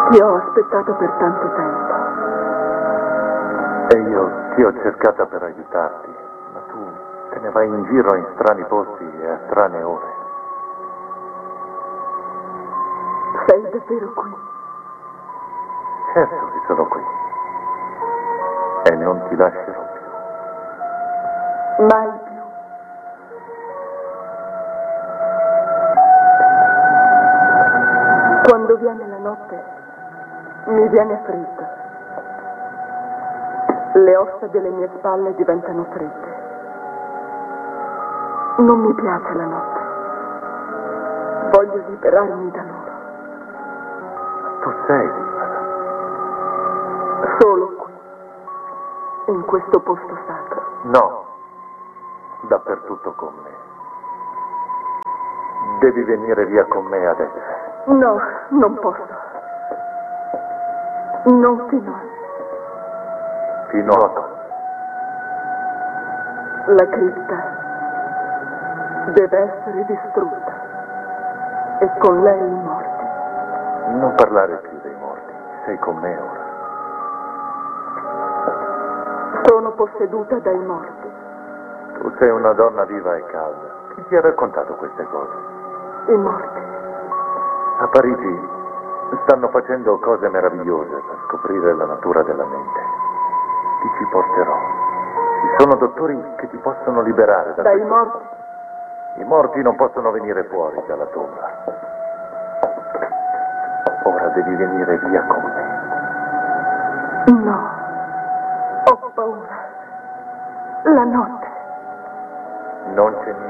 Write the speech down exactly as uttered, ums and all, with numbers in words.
Ti ho aspettato per tanto tempo. E io ti ho cercata per aiutarti, ma tu te ne vai in giro in strani posti e a strane ore. Sei davvero qui? Certo che sono qui. E non ti lascerò più. Mai più. Quando viene la notte, mi viene freddo. Le ossa delle mie spalle diventano fredde. Non mi piace la notte. Voglio liberarmi da loro. Tu sei libera. Solo qui, in questo posto sacro. No, dappertutto con me. Devi venire via con me adesso. No, non posso. Non fino a... Fino a cosa? La cripta deve essere distrutta e con lei i morti. Non parlare più dei morti. Sei con me ora. Sono posseduta dai morti. Tu sei una donna viva e calda. Chi ti ha raccontato queste cose? I morti. A Parigi stanno facendo cose meravigliose per scoprire la natura della mente. Ti ci porterò. Ci sono dottori che ti possono liberare da Dai questo. morti? I morti non possono venire fuori dalla tomba. Ora devi venire via con me. No. Ho paura. La notte. Non c'è niente